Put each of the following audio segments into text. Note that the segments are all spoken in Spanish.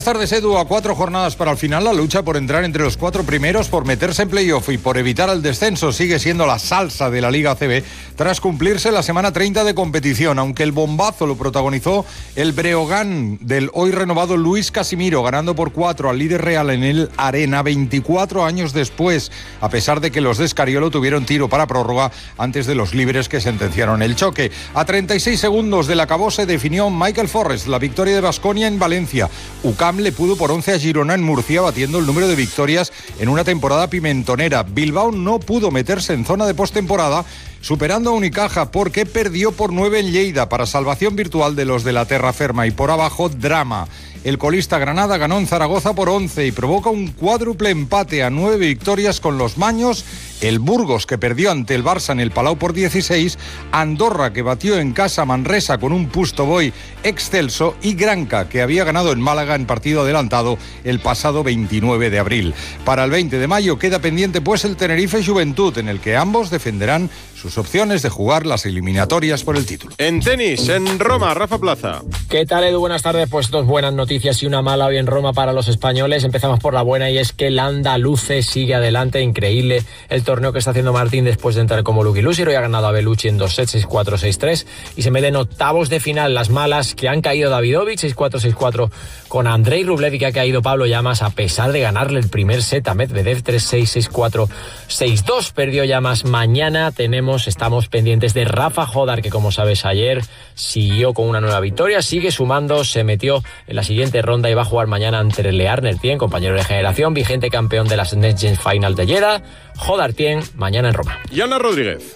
Buenas tardes, Edu. A 4 jornadas para el final, la lucha por entrar entre los 4 primeros, por meterse en playoff y por evitar el descenso sigue siendo la salsa de la Liga ACB tras cumplirse la semana 30 de competición, aunque el bombazo lo protagonizó el Breogán del hoy renovado Luis Casimiro, ganando por 4 al líder real en el Arena 24 años después, a pesar de que los de Escariolo tuvieron tiro para prórroga antes de los libres que sentenciaron el choque. A 36 segundos del acabó se definió Michael Forrest la victoria de Baskonia en Valencia. UCAM le pudo por 11 a Girona en Murcia, batiendo el número de victorias en una temporada pimentonera. Bilbao no pudo meterse en zona de postemporada, superando a Unicaja porque perdió por 9 en Lleida, para salvación virtual de los de la terra ferma. Y por abajo, drama. El colista Granada ganó en Zaragoza por 11 y provoca un cuádruple empate a 9 victorias con los maños. El Burgos, que perdió ante el Barça en el Palau por 16, Andorra, que batió en casa Manresa con un Pusto Boy excelso, y Granca, que había ganado en Málaga en partido adelantado el pasado 29 de abril. Para el 20 de mayo queda pendiente pues el Tenerife Juventud, en el que ambos defenderán sus opciones de jugar las eliminatorias por el título. En tenis, en Roma, Rafa Plaza. ¿Qué tal, Edu? Buenas tardes. Pues dos buenas noticias y una mala hoy en Roma para los españoles. Empezamos por la buena, y es que el andaluce sigue adelante. Increíble el torneo que está haciendo Martín después de entrar como Lucky Loser. Hoy ha ganado a Bellucci en 2 sets, 6-4, 6-3, y se mete en octavos de final. Las malas, que han caído Davidovich, 6-4, 6-4 con Andrei Rublev, y que ha caído Pablo Llamas a pesar de ganarle el primer set a Medvedev, 3-6, 6-4, 6-2. Perdió Llamas. Mañana estamos pendientes de Rafa Jodar, que como sabes ayer siguió con una nueva victoria, sigue sumando, se metió en la siguiente ronda y va a jugar mañana ante Learner Tien, compañero de generación, vigente campeón de las Next Gen Final de Jeddah. Jodar Tien, mañana en Roma. Y Ana Rodríguez.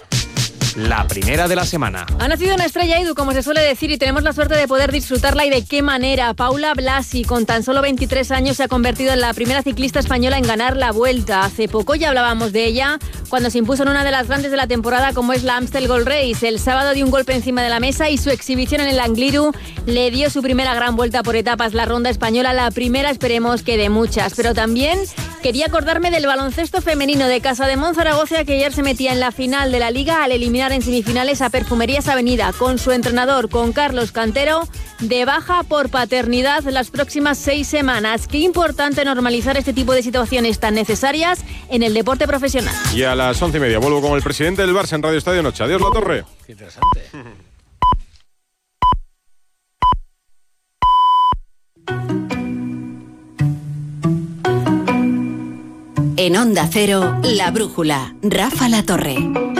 La primera de la semana. Ha nacido una estrella, Edu, como se suele decir, y tenemos la suerte de poder disfrutarla. ¿Y de qué manera? Paula Blasi, con tan solo 23 años, se ha convertido en la primera ciclista española en ganar la Vuelta. Hace poco ya hablábamos de ella, cuando se impuso en una de las grandes de la temporada, como es la Amstel Gold Race. El sábado dio un golpe encima de la mesa y su exhibición en el Angliru le dio su primera gran vuelta por etapas. La ronda española, la primera, esperemos que de muchas. Pero también quería acordarme del baloncesto femenino de Casademont Zaragoza, que ayer se metía en la final de la Liga al eliminar en semifinales a Perfumerías Avenida, con su entrenador, con Carlos Cantero, de baja por paternidad las próximas 6 semanas. Qué importante normalizar este tipo de situaciones tan necesarias en el deporte profesional. Y a las 11:30 vuelvo con el presidente del Barça en Radio Estadio Noche. Adiós, La Torre. Qué interesante. En Onda Cero, La Brújula, Rafa La Torre.